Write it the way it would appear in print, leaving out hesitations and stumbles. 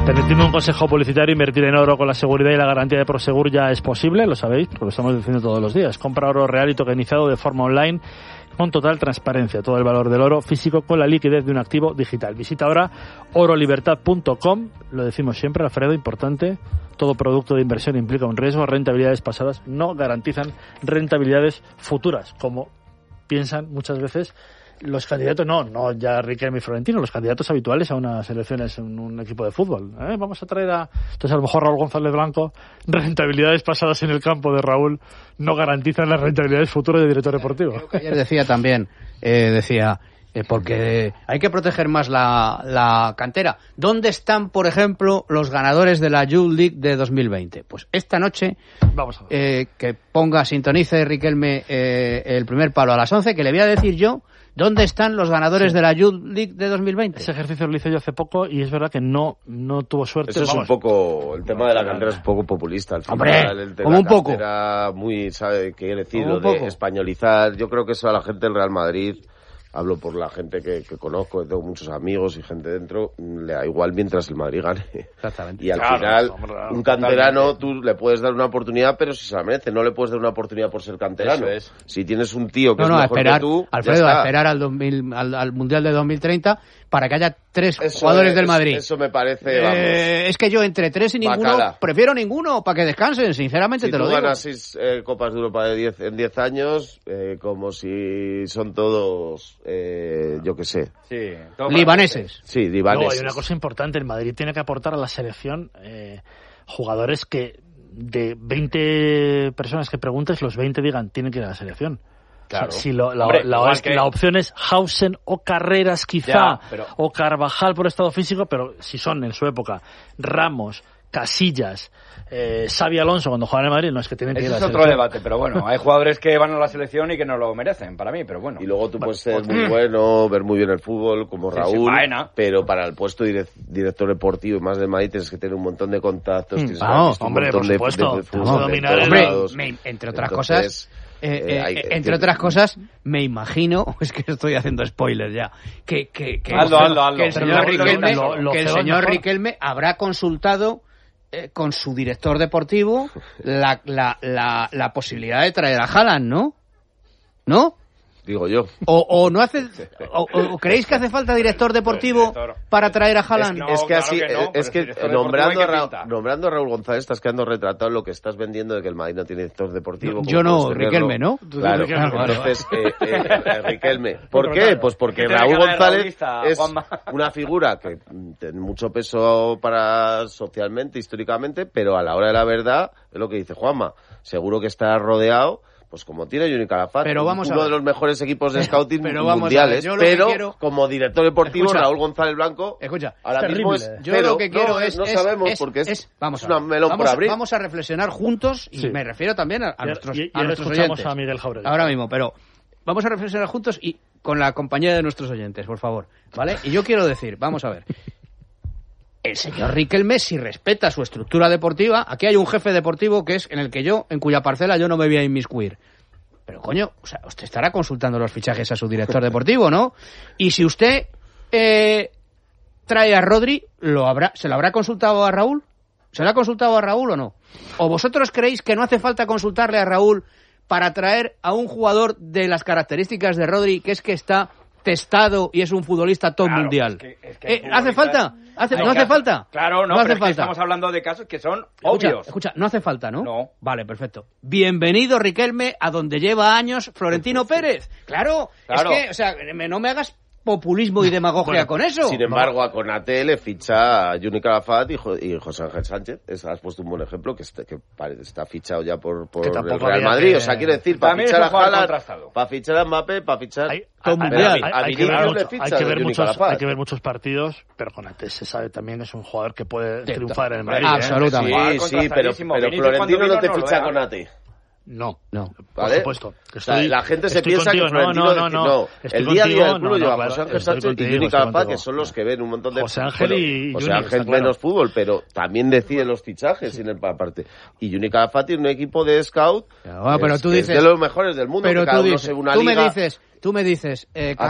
Permitidme un consejo publicitario: invertir en oro con la seguridad y la garantía de Prosegur ya es posible, lo sabéis, porque lo estamos diciendo todos los días. Compra oro real y tokenizado de forma online con total transparencia. Todo el valor del oro físico con la liquidez de un activo digital. Visita ahora orolibertad.com. Lo decimos siempre, Alfredo, importante. Todo producto de inversión implica un riesgo. Rentabilidades pasadas no garantizan rentabilidades futuras, como piensan muchas veces los candidatos, no ya Riquelme y Florentino, los candidatos habituales a unas elecciones en un equipo de fútbol. Vamos a traer entonces a lo mejor Raúl González Blanco. Rentabilidades pasadas en el campo de Raúl no garantizan las rentabilidades futuras de director deportivo. Creo que ayer decía también, porque hay que proteger más la cantera. ¿Dónde están, por ejemplo, los ganadores de la Youth League de 2020? Pues esta noche, vamos a ver. Que sintonice Riquelme el primer palo a las 11, que le voy a decir yo ¿dónde están los ganadores de la Youth League de 2020? Ese ejercicio lo hice yo hace poco y es verdad que no tuvo suerte. Eso es un poco, el tema de la cantera es un poco populista. Al final, hombre, el de como la un poco. Cantera muy, ¿sabe qué quiere decir? Como Lo un de poco. españolizar. Yo creo que eso a la gente del Real Madrid, hablo por la gente que conozco, tengo muchos amigos y gente dentro, le da igual mientras el Madrid gane. Exactamente. Y al final, un canterano tú le puedes dar una oportunidad, pero si se la merece, no le puedes dar una oportunidad por ser canterano. Eso es. Si tienes un tío que es mejor esperar, que tú, Alfredo, ya a está. esperar al Mundial de 2030 para que haya 3 jugadores del Madrid. Eso me parece, vamos. Es que yo entre 3 y ninguno, Bacala. Prefiero ninguno para que descansen, sinceramente Si te lo tú digo. ganas 6 Copas de Europa en 10 años, como si son todos, yo qué sé. Sí, Libaneses. Sí, libaneses. No, hay una cosa importante. El Madrid tiene que aportar a la selección jugadores que de 20 personas que preguntes, los 20 digan tienen que ir a la selección. Claro. O sea, si Hombre, la opción es Hausen o Carreras quizá, Ya, pero... o Carvajal por estado físico, pero si son en su época Ramos, Casillas, Xavi Alonso cuando juegan en Madrid, no es que tienen que ir a la Ese es selección. otro debate, pero bueno, hay jugadores que van a la selección y que no lo merecen, para mí, pero bueno. Y luego tú puedes ser muy bueno, ver muy bien el fútbol, como Raúl, faena. pero para el puesto de director deportivo y más de Madrid tienes que tener un montón de contactos, tienes que haber Vamos, visto un hombre, montón por de supuesto. fútbol Tenemos que de dominar todos el- lados. Entre otras Entonces, cosas, me imagino, es que estoy haciendo spoilers ya, que Hazlo. el señor Pero Riquelme, lo que el feo es señor mejor. Riquelme habrá consultado con su director deportivo la posibilidad de traer a Haaland, ¿no? Digo yo. O no hace o creéis que hace falta director deportivo para traer a Haaland. No, es que claro así, que no, pero es que el director nombrando deportivo a, hay que pintar. nombrando a Raúl González estás quedando retratado en lo que estás vendiendo de que el Madrid no tiene director deportivo. Yo como no, puedes tenerlo. Riquelme, ¿no? Claro, Riquelme, vale. entonces, Riquelme. ¿Por qué? Pues porque Tiene Raúl cara de González raulista, es Juanma. una figura que tiene mucho peso para socialmente, históricamente, pero a la hora de la verdad, es lo que dice Juanma, seguro que está rodeado, pues como tiene Juni Calafat, Pero vamos a uno ver. de los mejores equipos de scouting Pero vamos a mundiales, ver, yo lo que pero quiero- como director deportivo, Escucha. Raúl González Blanco, Escucha, ahora es mismo terrible. es Yo cero. lo que quiero no sabemos porque vamos es a una ver, melón por abrir. Vamos a reflexionar juntos y Sí. me refiero también a Y nuestros ahora nuestros escuchamos oyentes. a Miguel Jauregui. Ahora mismo, pero vamos a reflexionar juntos y con la compañía de nuestros oyentes, por favor, ¿vale? Y yo quiero decir, vamos a ver. El señor Riquelme, si respeta su estructura deportiva, aquí hay un jefe deportivo que es en cuya parcela yo no me voy a inmiscuir. Pero coño, o sea, usted estará consultando los fichajes a su director deportivo, ¿no? Y si usted trae a Rodri, ¿se lo habrá consultado a Raúl? ¿Se lo ha consultado a Raúl o no? ¿O vosotros creéis que no hace falta consultarle a Raúl para traer a un jugador de las características de Rodri, que es que está testado y es un futbolista top Claro, mundial? es que hay ¿Hace falta? Hay ¿No hace casos- falta? Claro, no, hace pero es que falta. estamos hablando de casos que son Escucha, obvios. escucha, no hace falta, ¿no? No. Vale, perfecto. Bienvenido, Riquelme, a donde lleva años Florentino Pérez. Claro, Claro. es que, o sea, no me hagas populismo y demagogia Bueno, con eso. Sin embargo, a Konate le ficha a Juni Calafat y José Ángel Sánchez. Has puesto un buen ejemplo, que está fichado ya por Que el tampoco Real había Madrid. que- O sea, quiero decir, para También es fichar un a jugador Haaland, contrastado. para fichar a Mbappé, para fichar... Hay mundial. A que Vinicius ver le mucho- ficha hay que ver Juni muchos- Calafat. hay que ver muchos partidos, pero Konate se sabe también es un jugador que puede Sí, triunfar en el hombre, Madrid. absolutamente. Sí, Jugador sí, pero contrastadísimo. Vinicius Florentino cuando no te vino no lo ficha era. a Konate. No, No. por ¿Vale? supuesto. O sea, la gente se estoy piensa contigo, que Florentino no. el día a día del club no, lleva claro, José Ángel estoy Sánchez y contigo, Juni estoy Calafat, contigo. que son los que ven un montón de... José Ángel y José Juni, Ángel está claro. menos fútbol, pero también decide los fichajes sin el aparte. Y Juni Calafat tiene un equipo de scout Pero tú que es dices- de los mejores del mundo, Pero que cada tú uno dices, se ve una tú liga. me dices,